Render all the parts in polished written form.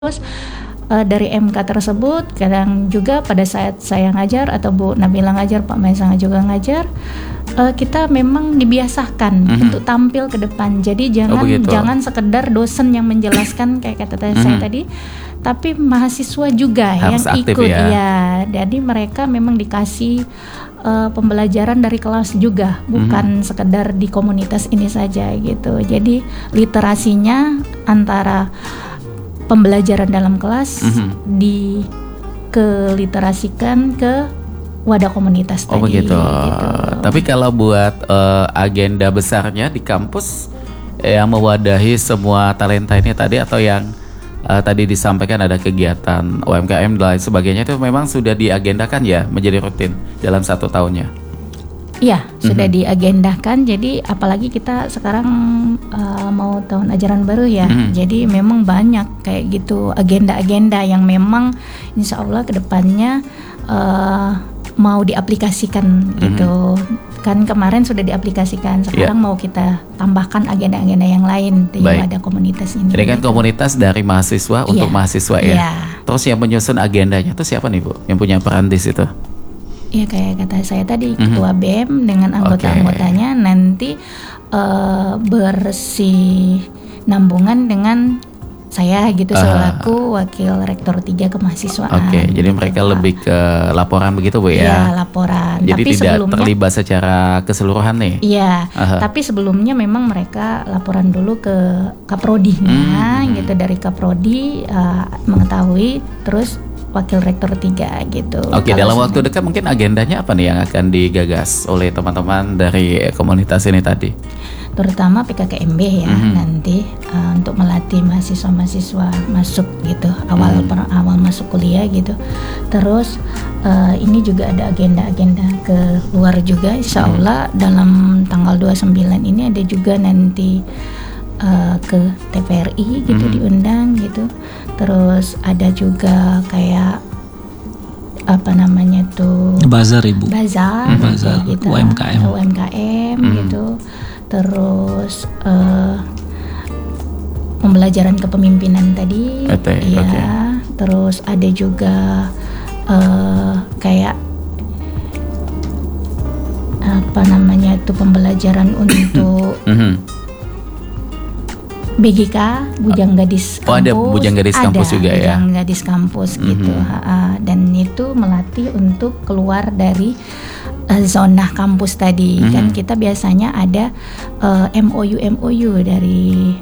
Dari MK tersebut kadang juga pada saat saya ngajar atau Bu Nabila ngajar, Pak Maisanga juga ngajar, kita memang dibiasakan untuk tampil ke depan. Jadi jangan sekedar dosen yang menjelaskan kayak kata saya tadi, tapi mahasiswa juga harus yang aktif, ikut ya. Jadi mereka memang dikasih pembelajaran dari kelas juga, bukan sekedar di komunitas ini saja gitu. Jadi literasinya antara pembelajaran dalam kelas dikeliterasikan ke wadah komunitas tadi. Begitu. Tapi kalau buat agenda besarnya di kampus yang mewadahi semua talenta ini tadi, atau yang tadi disampaikan ada kegiatan UMKM dan lain sebagainya, itu memang sudah diagendakan ya menjadi rutin dalam 1 tahunnya? Iya, sudah diagendakan. Jadi apalagi kita sekarang mau tahun ajaran baru ya. Jadi memang banyak kayak gitu agenda-agenda yang memang insya Allah kedepannya mau diaplikasikan gitu. Kan kemarin sudah diaplikasikan, sekarang mau kita tambahkan agenda-agenda yang lain di wadah komunitas ini. Ini kan komunitas dari mahasiswa untuk mahasiswa ya. Terus yang menyusun agendanya itu siapa nih Bu? Yang punya peran di situ? Ya kayak kata saya tadi, ketua BEM dengan anggota-anggotanya nanti nambungan dengan saya gitu selaku wakil rektor 3 kemahasiswaan. Jadi mereka lebih ke laporan begitu Bu ya? Iya, laporan. Jadi tapi tidak terlibat secara keseluruhan nih? Iya, tapi sebelumnya memang mereka laporan dulu ke Kaprodinya gitu, dari Kaprodi mengetahui, terus wakil rektor 3 gitu. Dalam waktu dekat mungkin agendanya apa nih yang akan digagas oleh teman-teman dari komunitas ini tadi? Terutama PKKMB ya, nanti untuk melatih mahasiswa-mahasiswa masuk gitu, awal masuk kuliah gitu. Terus ini juga ada agenda-agenda ke luar juga, insya Allah dalam tanggal 29 ini ada juga nanti ke TVRI gitu, diundang gitu. Terus ada juga kayak apa namanya tuh, bazar Ibu, bazar gitu, UMKM gitu. Terus pembelajaran kepemimpinan tadi, terus ada juga kayak apa namanya tuh, pembelajaran untuk BGK, Bujang Gadis Kampus. Ada Bujang Gadis Kampus juga ya. Bujang Gadis Kampus gitu. Dan itu melatih untuk keluar dari zona kampus tadi. Kan kita biasanya ada MOU dari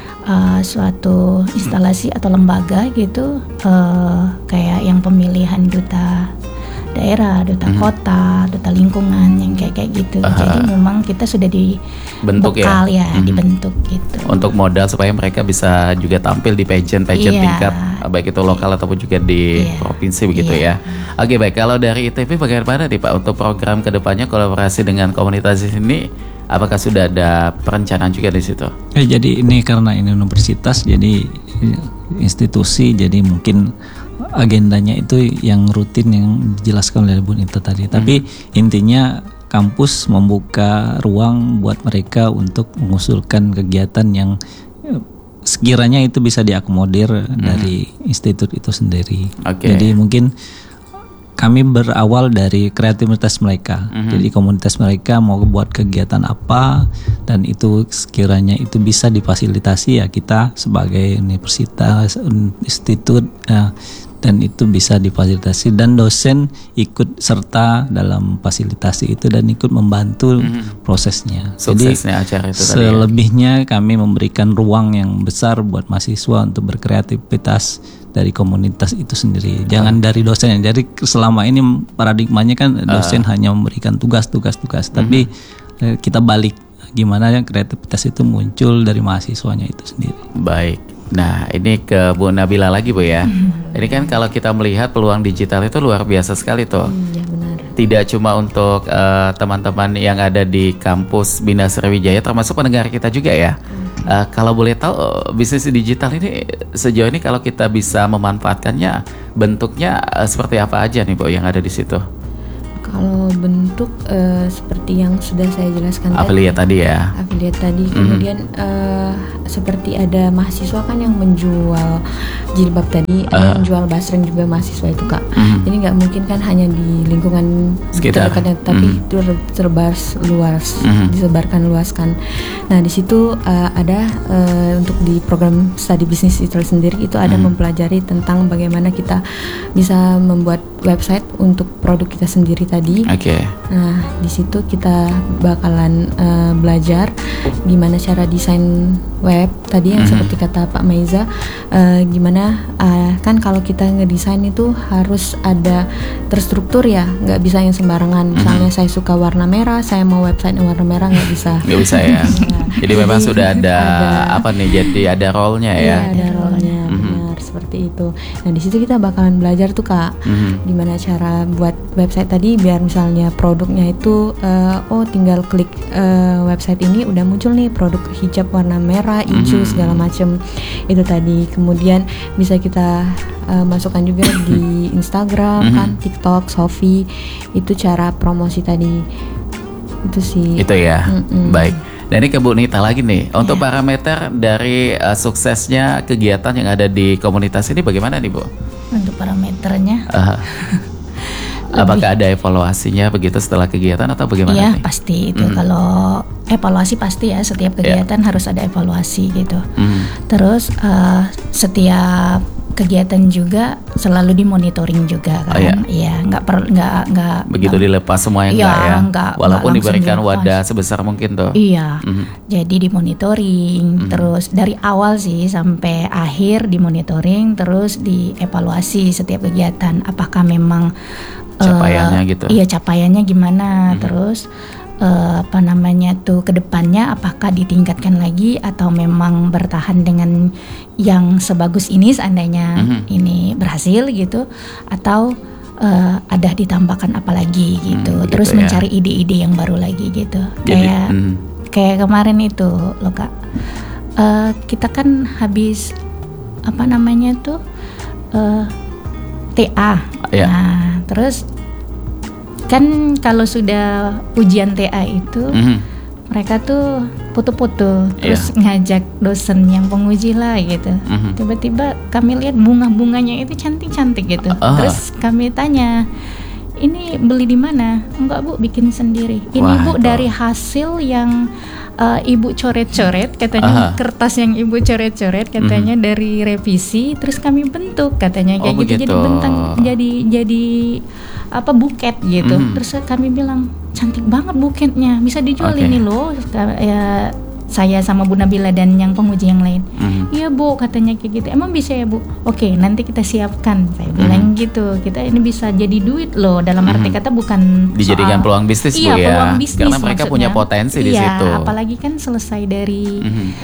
suatu instalasi atau lembaga gitu, kayak yang pemilihan duta daerah, duta kota, duta lingkungan, yang kayak gitu. Jadi memang kita sudah dibentuk dibentuk gitu. Untuk modal supaya mereka bisa juga tampil di pageant tingkat baik itu lokal ataupun juga di provinsi begitu ya. Baik, kalau dari ITB bagaimana nih Pak untuk program kedepannya kolaborasi dengan komunitas ini? Apakah sudah ada perencanaan juga di situ? Jadi ini karena ini universitas, jadi institusi, jadi mungkin agendanya itu yang rutin yang dijelaskan oleh Bu Nita tadi. Tapi intinya kampus membuka ruang buat mereka untuk mengusulkan kegiatan yang sekiranya itu bisa diakomodir dari institut itu sendiri. Jadi mungkin kami berawal dari kreativitas mereka. Jadi komunitas mereka mau buat kegiatan apa dan itu sekiranya itu bisa difasilitasi, ya kita sebagai universitas, institut, dan itu bisa difasilitasi dan dosen ikut serta dalam fasilitasi itu dan ikut membantu prosesnya. Suksesnya acara itu selebihnya tadi ya. Kami memberikan ruang yang besar buat mahasiswa untuk berkreativitas dari komunitas itu sendiri. Jangan dari dosen. Jadi selama ini paradigmanya kan dosen hanya memberikan tugas, tapi kita balik, gimana kreativitas itu muncul dari mahasiswanya itu sendiri. Baik. Nah, ini ke Bu Nabila lagi Bu ya. Ini kan kalau kita melihat peluang digital itu luar biasa sekali tuh. Iya benar. Tidak cuma untuk teman-teman yang ada di kampus Bina Sriwijaya, termasuk pendengar kita juga ya. Kalau boleh tahu bisnis digital ini sejauh ini kalau kita bisa memanfaatkannya, bentuknya seperti apa aja nih Bu yang ada di situ? Kalau bentuk seperti yang sudah saya jelaskan Affiliate tadi ya. Affiliate tadi. Kemudian seperti ada mahasiswa kan yang menjual jilbab tadi, ada yang jual basreng juga mahasiswa itu Kak. Jadi nggak mungkin kan hanya di lingkungan sekitar, terdekatnya, tapi tersebar luas, disebarkan luaskan. Nah di situ ada untuk di program studi bisnis itu sendiri itu ada mempelajari tentang bagaimana kita bisa membuat website untuk produk kita sendiri tadi. Oke. Nah, di situ kita bakalan belajar gimana cara desain web tadi yang seperti kata Pak Maiza, gimana kan kalau kita ngedesain itu harus ada terstruktur ya, nggak bisa yang sembarangan. Misalnya saya suka warna merah, saya mau website yang warna merah, nggak bisa. Nggak bisa ya. Jadi memang sudah ada apa nih? Jadi ada role-nya ya. Iya, ada role-nya. Benar, seperti itu. Nah, di situ kita bakalan belajar tuh Kak, gimana cara buat website tadi biar misalnya produknya itu tinggal klik website ini udah muncul nih produk hijab warna merah, hijau segala macam itu tadi. Kemudian bisa kita masukkan juga di Instagram kan, TikTok, Shopee, itu cara promosi tadi. Itu sih. Itu ya. Baik. Dan ini ke Bu Nita lagi nih, untuk parameter dari suksesnya kegiatan yang ada di komunitas ini bagaimana nih Bu? Untuk parameternya apakah ada evaluasinya begitu setelah kegiatan atau bagaimana Iya, nih? pasti itu. Kalau evaluasi pasti ya, setiap kegiatan harus ada evaluasi gitu. Terus setiap kegiatan juga selalu dimonitoring juga kan. Iya, nggak begitu dilepas semuanya enggak ya. Walaupun diberikan wadah sebesar mungkin tuh. Iya. Jadi dimonitoring terus dari awal sih sampai akhir dimonitoring, terus dievaluasi setiap kegiatan apakah memang capaiannya gitu. Iya, capaiannya gimana. Terus kedepannya apakah ditingkatkan lagi atau memang bertahan dengan yang sebagus ini seandainya ini berhasil gitu, atau ada ditambahkan apa lagi gitu. Terus mencari ide-ide yang baru lagi gitu. Jadi, kayak kemarin itu loh Kak, kita kan habis TA. Nah terus kan kalau sudah ujian TA itu mereka tuh foto-foto terus ngajak dosen yang penguji lah gitu. Tiba-tiba kami lihat bunga-bunganya itu cantik-cantik gitu. Terus kami tanya, ini beli di mana? Enggak Bu, bikin sendiri. Ini Bu dari hasil yang ibu coret-coret katanya, kertas yang ibu coret-coret katanya dari revisi, terus kami bentuk katanya kayak gitu. Jadi bentang, jadi buket gitu. Terus kami bilang cantik banget buketnya, bisa dijual ini loh. Ya, saya sama Bu Nabila dan yang penguji yang lain. Iya Bu, katanya kayak gitu. Emang bisa ya Bu? Oke, nanti kita siapkan. Saya bilang gitu. Kita ini bisa jadi duit loh. Dalam arti kata bukan dijadikan peluang bisnis Bu ya. Peluang bisnis, karena mereka punya potensi di situ. Apalagi kan selesai dari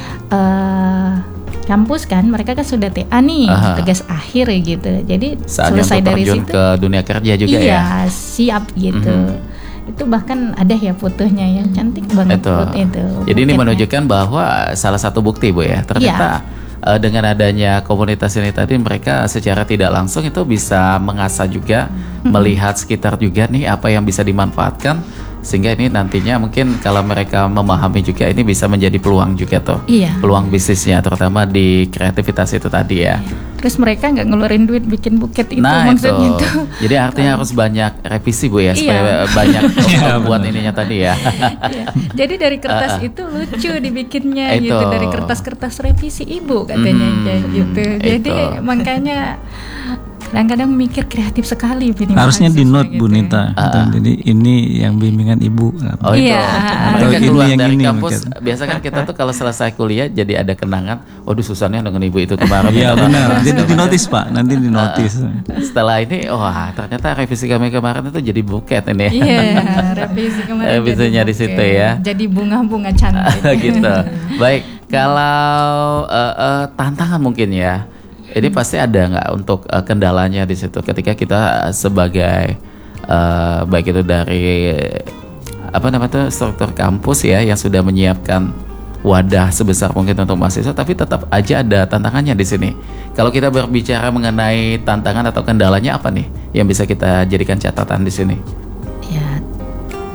kampus kan, mereka kan sudah TA nih, tugas akhir gitu. Jadi saatnya selesai dari situ ke dunia kerja juga ya. Iya, siap gitu. Itu bahkan ada ya fotonya yang cantik banget itu. Jadi ini menunjukkan bahwa salah satu bukti Bu ya, ternyata dengan adanya komunitas ini tadi mereka secara tidak langsung itu bisa mengasah juga, melihat sekitar juga nih apa yang bisa dimanfaatkan, sehingga ini nantinya mungkin kalau mereka memahami juga ini bisa menjadi peluang juga tuh. Peluang bisnisnya terutama di kreativitas itu tadi ya. Terus mereka nggak ngeluarin duit bikin buket itu maksudnya itu. Jadi artinya harus banyak revisi Bu ya, supaya banyak buat ininya tadi ya. Jadi dari kertas itu lucu dibikinnya gitu, dari kertas-kertas revisi ibu katanya kayak gitu. Jadi makanya kadang-kadang mikir kreatif sekali. Harusnya di note Bu Nita. Jadi ini yang bimbingan ibu. Mereka keluar dari kampus. Biasa kan kita tuh kalau selesai kuliah jadi ada kenangan. Waduh susahnya dengan ibu itu kemarin. Iya benar. Jadi di notis Pak. Nanti di notis. Setelah ini, ternyata revisi kami kemarin itu jadi buket ini. Iya, revisi kemarin. Revisinya di situ ya. Jadi bunga-bunga cantik. Gitu. Baik. Kalau tantangan mungkin ya. Ini pasti ada nggak untuk kendalanya di situ ketika kita sebagai baik itu dari struktur kampus ya yang sudah menyiapkan wadah sebesar mungkin untuk mahasiswa, tapi tetap aja ada tantangannya di sini. Kalau kita berbicara mengenai tantangan atau kendalanya apa nih yang bisa kita jadikan catatan di sini? Ya,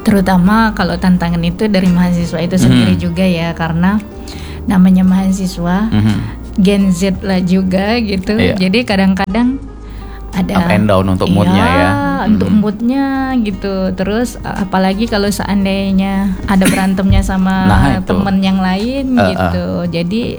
Terutama kalau tantangan itu dari mahasiswa itu sendiri juga ya, karena namanya mahasiswa Gen Z lah juga gitu. Jadi kadang-kadang ada up and down untuk moodnya ya. Untuk moodnya gitu. Terus apalagi kalau seandainya ada berantemnya sama temen yang lain gitu. Jadi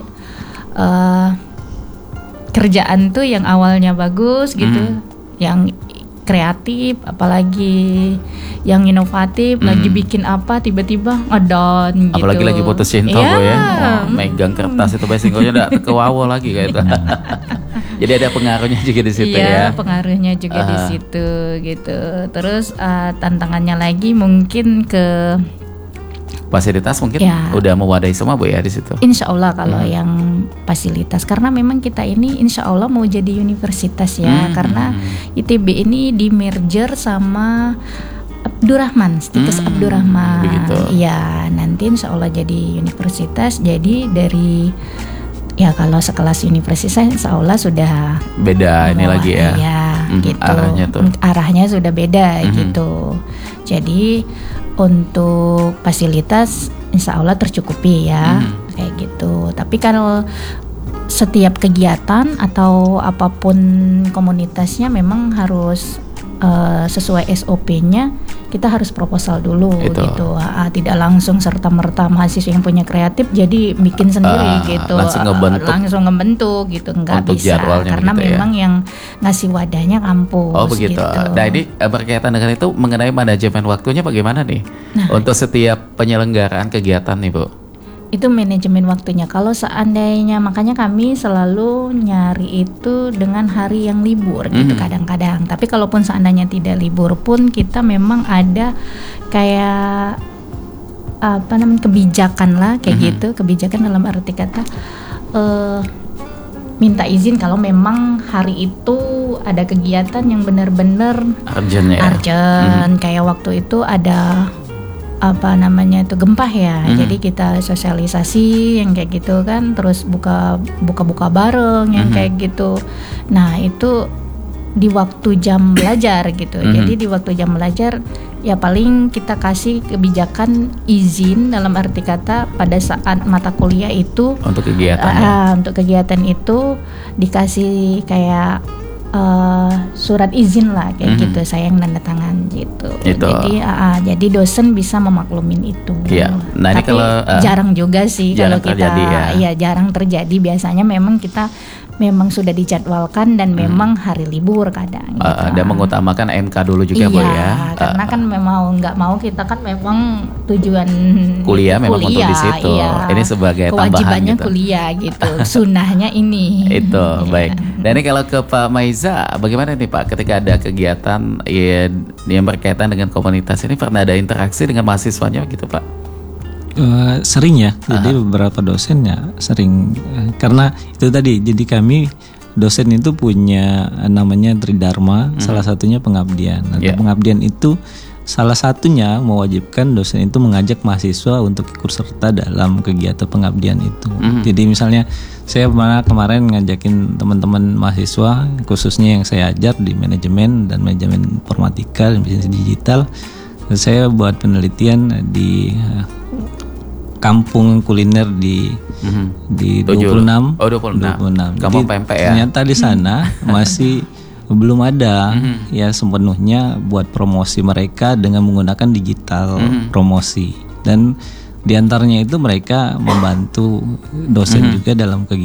kerjaan tuh yang awalnya bagus gitu, yang kreatif, apalagi yang inovatif, lagi bikin apa tiba-tiba ngedown gitu. Apalagi lagi putus cinta ya. Megang kertas itu biasanya udah kewawo lagi kayak itu. Jadi ada pengaruhnya juga di situ ya. Iya, pengaruhnya juga di situ gitu. Terus tantangannya lagi mungkin ke fasilitas mungkin udah mewadahi semua Bu ya di situ. Insya Allah kalau yang fasilitas, karena memang kita ini Insya Allah mau jadi universitas ya, karena ITB ini di merger sama Abdurrahman, Stitus Abdurrahman. Iya, nanti Insya Allah jadi universitas. Jadi dari kalau sekelas universitas Insya Allah sudah beda ini lagi ya. Iya, gitu. Arahnya sudah beda gitu. Jadi untuk fasilitas Insya Allah tercukupi ya, kayak gitu. Tapi kalau setiap kegiatan atau apapun komunitasnya memang harus sesuai SOP-nya, kita harus proposal dulu gitu. Tidak langsung serta-merta mahasiswa yang punya kreatif jadi bikin sendiri gitu. Langsung ngebentuk gitu, nggak bisa. Karena gitu memang yang ngasih wadahnya kampus. Oh begitu. Gitu. Nah ini berkaitan dengan itu mengenai manajemen waktunya bagaimana nih untuk setiap penyelenggaraan kegiatan nih Bu? Itu manajemen waktunya. Kalau seandainya, makanya kami selalu nyari itu dengan hari yang libur gitu kadang-kadang. Tapi kalaupun seandainya tidak libur pun kita memang ada kayak kebijakan lah kayak gitu. Kebijakan dalam arti kata minta izin kalau memang hari itu ada kegiatan yang benar-benar urgent. Kayak waktu itu ada gempa ya. Jadi kita sosialisasi yang kayak gitu kan, terus buka bareng yang kayak gitu. Nah, itu di waktu jam belajar gitu. Jadi di waktu jam belajar ya paling kita kasih kebijakan izin dalam arti kata pada saat mata kuliah itu untuk kegiatan untuk kegiatan itu dikasih kayak surat izin lah kayak gitu, saya yang nanda tangan gitu. Jadi dosen bisa memaklumin itu. Nah, tapi kalau jarang juga sih kalau kita jarang terjadi. Biasanya memang kita sudah dijadwalkan dan memang hari libur kadang gitu. Dan mengutamakan MK dulu juga Bu ya. Karena kan memang nggak mau, kita kan memang tujuan kuliah memang untuk di situ. Ini sebagai tambahan kewajibannya gitu. Kuliah gitu. Sunnahnya ini. Itu baik. Dan ini kalau ke Pak Maiza, bagaimana nih Pak ketika ada kegiatan yang berkaitan dengan komunitas ini, pernah ada interaksi dengan mahasiswanya gitu Pak? Sering ya, jadi beberapa dosen ya sering, karena itu tadi, jadi kami dosen itu punya namanya Tridharma, salah satunya pengabdian. Pengabdian itu salah satunya mewajibkan dosen itu mengajak mahasiswa untuk ikut serta dalam kegiatan pengabdian itu. Jadi misalnya saya kemarin ngajakin teman-teman mahasiswa, khususnya yang saya ajar di manajemen dan manajemen informatika dan bisnis digital, saya buat penelitian di kampung kuliner di 26. Kampung Pempek ya. Ternyata di sana masih belum ada ya sepenuhnya buat promosi mereka dengan menggunakan digital promosi, dan diantaranya itu mereka membantu dosen juga dalam kegiatan